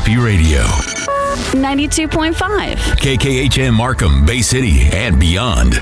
Happy Radio. 92.5. KKHM Markham, Bay City, and beyond.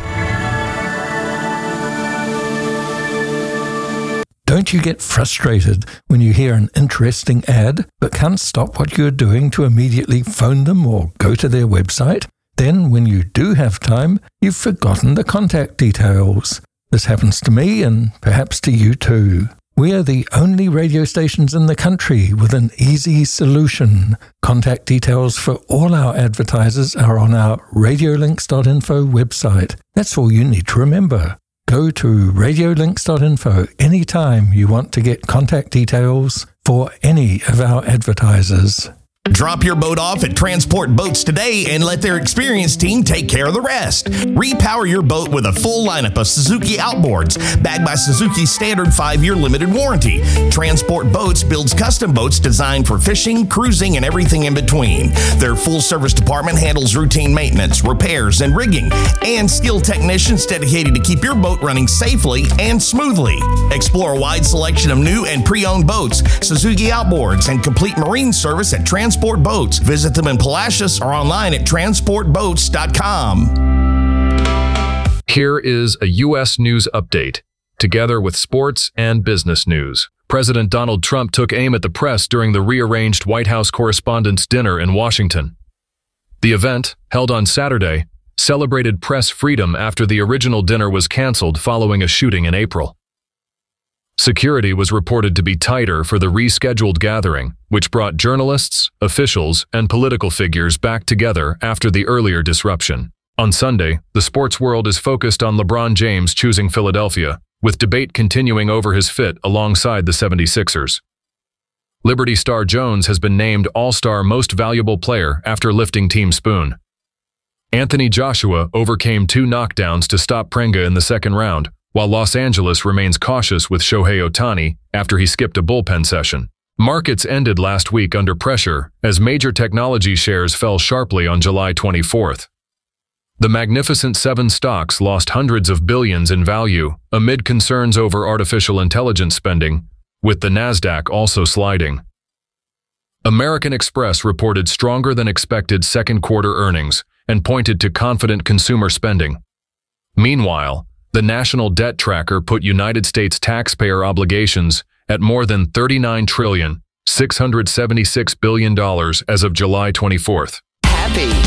Don't you get frustrated when you hear an interesting ad but can't stop what you're doing to immediately phone them or go to their website? Then, when you do have time, you've forgotten the contact details. This happens to me and perhaps to you too. We are the only radio stations in the country with an easy solution. Contact details for all our advertisers are on our radiolinks.info website. That's all you need to remember. Go to radiolinks.info anytime you want to get contact details for any of our advertisers. Drop your boat off at Transport Boats today and let their experienced team take care of the rest. Repower your boat with a full lineup of Suzuki outboards, backed by Suzuki's standard 5-year limited warranty. Transport Boats builds custom boats designed for fishing, cruising, and everything in between. Their full-service department handles routine maintenance, repairs, and rigging, and skilled technicians dedicated to keep your boat running safely and smoothly. Explore a wide selection of new and pre-owned boats, Suzuki outboards, and complete marine service at Transport Boats. Visit them in Palacios or online at transportboats.com. Here is a U.S. news update, together with sports and business news. President Donald Trump took aim at the press during the rearranged White House Correspondents' Dinner in Washington. The event, held on Saturday, celebrated press freedom after the original dinner was canceled following a shooting in April. Security was reported to be tighter for the rescheduled gathering, which brought journalists, officials, and political figures back together after the earlier disruption. On Sunday, the sports world is focused on LeBron James choosing Philadelphia, with debate continuing over his fit alongside the 76ers. Liberty star Jones has been named All-Star Most Valuable Player after lifting Team Spoon. Anthony Joshua overcame 2 knockdowns to stop Prenga in the second round, while Los Angeles remains cautious with Shohei Ohtani after he skipped a bullpen session. Markets ended last week under pressure as major technology shares fell sharply on July 24th. The Magnificent Seven stocks lost hundreds of billions in value amid concerns over artificial intelligence spending, with the Nasdaq also sliding. American Express reported stronger than expected second quarter earnings and pointed to confident consumer spending. Meanwhile, the National Debt Tracker put United States taxpayer obligations at more than $39,676 billion as of July 24th. Happy.